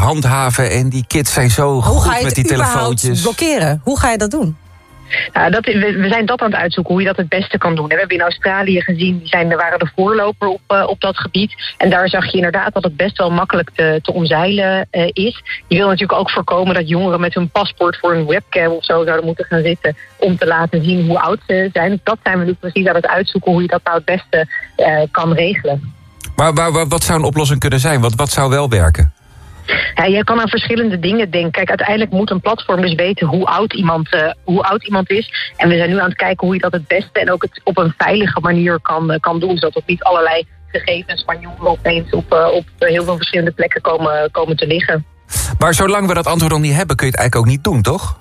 handhaven en die kids zijn zo goed met die telefoontjes. Hoe ga je het blokkeren? Hoe ga je dat doen? Nou, we zijn dat aan het uitzoeken, hoe je dat het beste kan doen. We hebben in Australië gezien, waren de voorloper op dat gebied. En daar zag je inderdaad dat het best wel makkelijk te omzeilen is. Je wil natuurlijk ook voorkomen dat jongeren met hun paspoort voor een webcam of zo zouden moeten gaan zitten om te laten zien hoe oud ze zijn. Dus dat zijn we nu precies aan het uitzoeken, hoe je dat nou het beste kan regelen. Maar wat zou een oplossing kunnen zijn? Wat zou wel werken? Ja, je kan aan verschillende dingen denken. Kijk, uiteindelijk moet een platform dus weten hoe oud iemand is. En we zijn nu aan het kijken hoe je dat het beste en ook het op een veilige manier kan doen. Zodat ook niet allerlei gegevens van jongeren opeens op heel veel verschillende plekken komen te liggen. Maar zolang we dat antwoord nog niet hebben, kun je het eigenlijk ook niet doen, toch?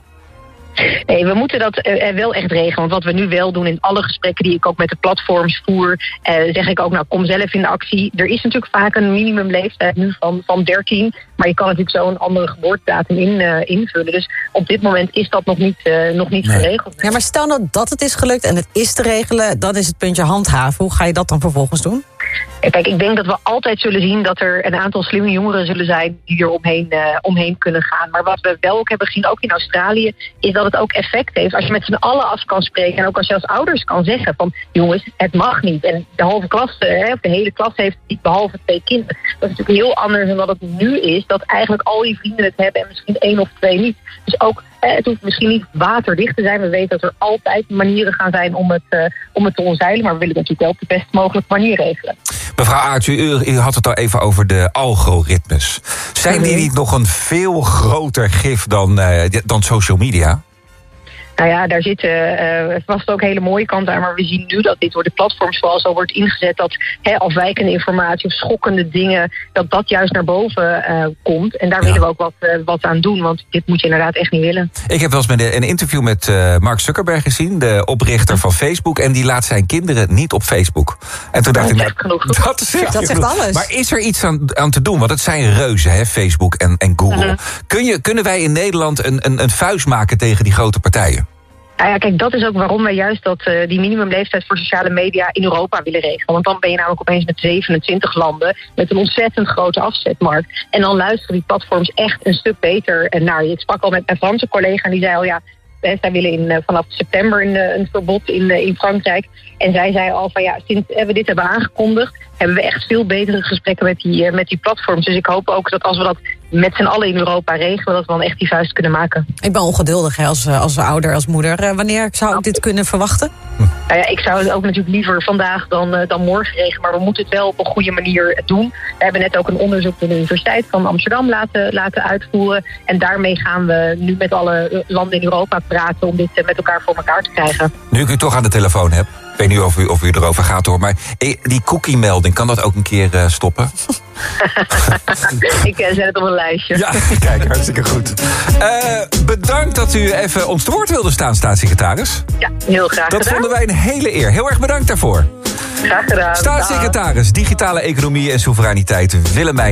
Nee, we moeten dat wel echt regelen. Want wat we nu wel doen in alle gesprekken die ik ook met de platforms voer, zeg ik ook, nou, kom zelf in de actie. Er is natuurlijk vaak een minimumleeftijd nu van 13. Maar je kan natuurlijk zo een andere geboortedatum invullen. Dus op dit moment is dat nog niet geregeld. Ja, maar stel nou dat het is gelukt en het is te regelen, dan is het puntje handhaven. Hoe ga je dat dan vervolgens doen? Kijk, ik denk dat we altijd zullen zien dat er een aantal slimme jongeren zullen zijn die er omheen kunnen gaan. Maar wat we wel ook hebben gezien, ook in Australië, is dat het ook effect heeft. Als je met z'n allen af kan spreken en ook als je als ouders kan zeggen van jongens, het mag niet. En de halve klas, of de hele klas heeft het niet behalve 2 kinderen. Dat is natuurlijk heel anders dan wat het nu is. Dat eigenlijk al je vrienden het hebben en misschien 1 of 2 niet. Dus ook, het hoeft misschien niet waterdicht te zijn. We weten dat er altijd manieren gaan zijn om het te omzeilen. Maar we willen het natuurlijk wel op de best mogelijke manier regelen. Mevrouw Aerts, u had het al even over de algoritmes. Zijn die niet nog een veel groter gif dan social media? Nou ja, daar zitten vast ook hele mooie kanten aan. Maar we zien nu dat dit door de platforms vooral zo wordt ingezet. Dat afwijkende informatie of schokkende dingen, dat juist naar boven komt. En daar willen we ook wat aan doen. Want dit moet je inderdaad echt niet willen. Ik heb wel eens een interview met Mark Zuckerberg gezien, de oprichter van Facebook. En die laat zijn kinderen niet op Facebook. En toen dacht ik, dat zegt alles. Maar is er iets aan te doen? Want het zijn reuzen, hè, Facebook en Google. Kunnen wij in Nederland een vuist maken tegen die grote partijen? Nou ja, kijk, dat is ook waarom wij juist die minimumleeftijd voor sociale media in Europa willen regelen. Want dan ben je namelijk opeens met 27 landen met een ontzettend grote afzetmarkt. En dan luisteren die platforms echt een stuk beter naar je. Ik sprak al met mijn Franse collega en die zei al, ja, zij willen vanaf september een verbod in Frankrijk. En zij zei al van ja, sinds we dit hebben aangekondigd, hebben we echt veel betere gesprekken met die platforms. Dus ik hoop ook dat als we dat met z'n allen in Europa regelen, dat we dan echt die vuist kunnen maken. Ik ben ongeduldig als ouder, als moeder. Wanneer zou ik dit kunnen verwachten? Nou ja, ik zou het ook natuurlijk liever vandaag dan morgen regelen. Maar we moeten het wel op een goede manier doen. We hebben net ook een onderzoek door de Universiteit van Amsterdam laten uitvoeren. En daarmee gaan we nu met alle landen in Europa praten om dit met elkaar voor elkaar te krijgen. Nu ik u toch aan de telefoon heb, ik weet niet of u erover gaat hoor, maar die cookie-melding, kan dat ook een keer stoppen? Ik zet het op een lijstje. Ja, kijk, hartstikke goed. Bedankt dat u even ons te woord wilde staan, staatssecretaris. Ja, heel graag gedaan. Dat vonden wij een hele eer. Heel erg bedankt daarvoor. Graag gedaan. Staatssecretaris Digitale Economie en Soevereiniteit Willemijn